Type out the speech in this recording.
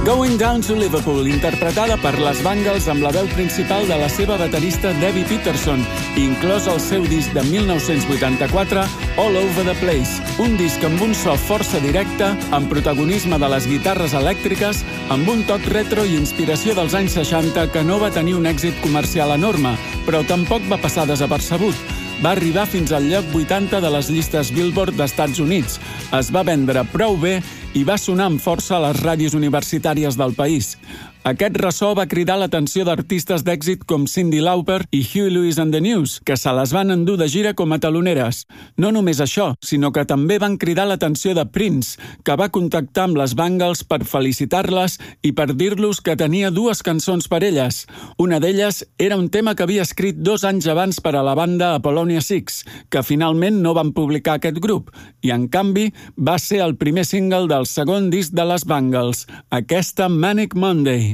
Going Down to Liverpool, interpretada per les Bangles amb la veu principal de la seva baterista Debbie Peterson, inclòs el seu disc de 1984, All Over the Place, un disc amb un so força directe, amb protagonisme de les guitarres elèctriques, amb un toc retro i inspiració dels anys 60 que no va tenir un èxit comercial enorme, però tampoc va passar desapercebut. Va arribar fins al lloc 80 de les llistes Billboard d'Estats Units. Es va vendre prou bé i va sonar amb força a les ràdios universitàries del país. Aquest ressò va cridar l'atenció d'artistes d'èxit com Cyndi Lauper i Huey Lewis and the News, que se les van endur de gira com a teloneres. No només això, sinó que també van cridar l'atenció de Prince, que va contactar amb les Bangles per felicitar-les i per dir-los que tenia dues cançons per elles. Una d'elles era un tema que havia escrit 2 anys abans per a la banda Apollonia 6, que finalment no van publicar aquest grup, i en canvi va ser el primer single del segon disc de les Bangles, aquesta Manic Monday.